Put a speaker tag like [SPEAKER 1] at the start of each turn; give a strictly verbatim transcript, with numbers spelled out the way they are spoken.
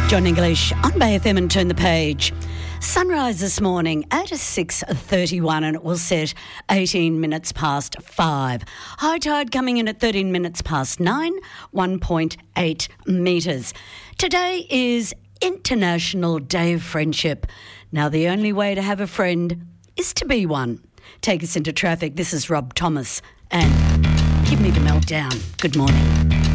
[SPEAKER 1] John English on Bay F M and Turn the Page. Sunrise this morning at six thirty-one and it will set eighteen minutes past five. High tide coming in at thirteen minutes past nine, one point eight metres. Today is International Day of Friendship. Now, the only way to have a friend is to be one. Take us into traffic. This is Rob Thomas and Give Me the Meltdown. Good morning.